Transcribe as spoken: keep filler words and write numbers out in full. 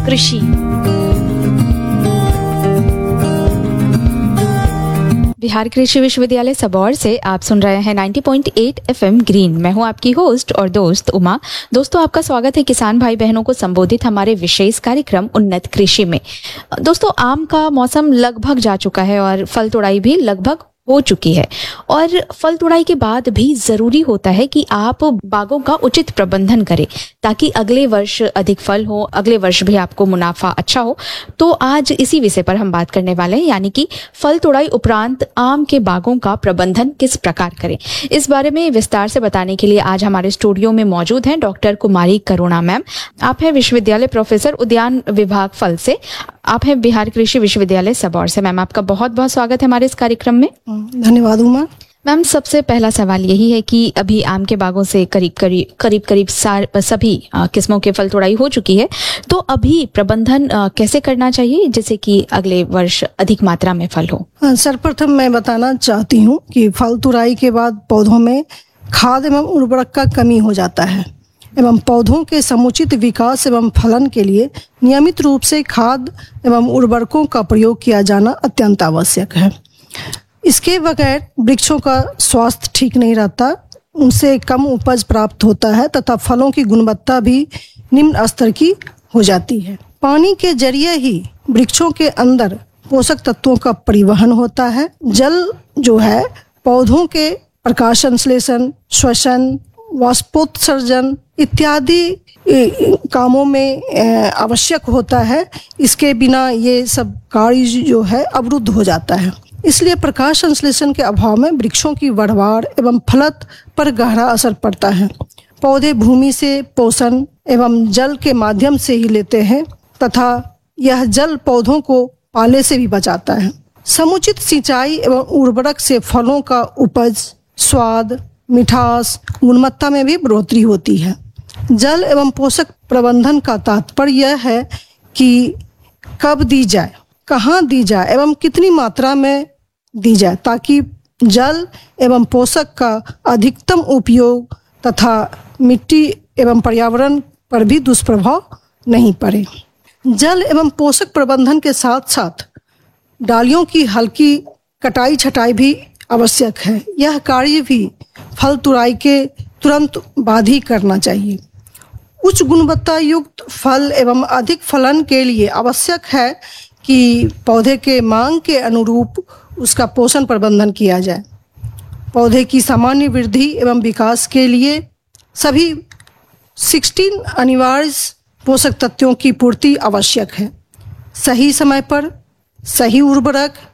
कृषि। बिहार कृषि विश्वविद्यालय सबौर से आप सुन रहे हैं नब्बे पॉइंट आठ एफएम ग्रीन। मैं हूं आपकी होस्ट और दोस्त उमा। दोस्तों, आपका स्वागत है किसान भाई बहनों को संबोधित हमारे विशेष कार्यक्रम उन्नत कृषि में। दोस्तों, आम का मौसम लगभग जा चुका है और फल तोड़ाई भी लगभग हो चुकी है और फल तोड़ाई के बाद भी जरूरी होता है कि आप बागों का उचित प्रबंधन करें ताकि अगले वर्ष अधिक फल हो, अगले वर्ष भी आपको मुनाफा अच्छा हो। तो आज इसी विषय पर हम बात करने वाले हैं, यानी कि फल तोड़ाई उपरांत आम के बागों का प्रबंधन किस प्रकार करें। इस बारे में विस्तार से बताने के लिए आज हमारे स्टूडियो में मौजूद हैं डॉक्टर कुमारी करुणा मैम। आप हैं विश्वविद्यालय प्रोफेसर, उद्यान विभाग फल से। आप हैं बिहार कृषि विश्वविद्यालय सबौर से। मैम, आपका बहुत बहुत स्वागत है हमारे इस कार्यक्रम में। धन्यवाद उमा। मैम, सबसे पहला सवाल यही है कि अभी आम के बागों से करीब करीब करीब करीब सार सभी किस्मों के फल तोड़ाई हो चुकी है, तो अभी प्रबंधन कैसे करना चाहिए जिससे कि अगले वर्ष अधिक मात्रा में फल हो। सर्वप्रथम मैं बताना चाहती हूँ कि फल तोड़ाई के बाद पौधों में खाद एवं उर्वरक का कमी हो जाता है एवं पौधों के समुचित विकास एवं फलन के लिए नियमित रूप से खाद एवं उर्वरकों का प्रयोग किया जाना अत्यंत आवश्यक है। इसके बगैर वृक्षों का स्वास्थ्य ठीक नहीं रहता, उनसे कम उपज प्राप्त होता है तथा फलों की गुणवत्ता भी निम्न स्तर की हो जाती है। पानी के जरिए ही वृक्षों के अंदर पोषक तत्वों का परिवहन होता है। जल जो है पौधों के प्रकाश संश्लेषण, श्वसन, वाष्पोत्सर्जन इत्यादि कामों में आवश्यक होता है। इसके बिना ये सब कार्य जो है अवरुद्ध हो जाता है। इसलिए प्रकाश संश्लेषण के अभाव में वृक्षों की बढ़वाड़ एवं फलत पर गहरा असर पड़ता है। पौधे भूमि से पोषण एवं जल के माध्यम से ही लेते हैं तथा यह जल पौधों को पाले से भी बचाता है। समुचित सिंचाई एवं उर्वरक से फलों का उपज, स्वाद, मिठास, गुणवत्ता में भी बढ़ोतरी होती है। जल एवं पोषक प्रबंधन का तात्पर्य यह है कि कब दी जाए, कहाँ दी जाए एवं कितनी मात्रा में दी जाए ताकि जल एवं पोषक का अधिकतम उपयोग तथा मिट्टी एवं पर्यावरण पर भी दुष्प्रभाव नहीं पड़े। जल एवं पोषक प्रबंधन के साथ साथ डालियों की हल्की कटाई छटाई भी आवश्यक है। यह कार्य भी फल तोड़ाई के तुरंत बाद ही करना चाहिए। उच्च गुणवत्ता युक्त फल एवं अधिक फलन के लिए आवश्यक है कि पौधे के मांग के अनुरूप उसका पोषण प्रबंधन किया जाए। पौधे की सामान्य वृद्धि एवं विकास के लिए सभी सोलह अनिवार्य पोषक तत्वों की पूर्ति आवश्यक है। सही समय पर सही उर्वरक,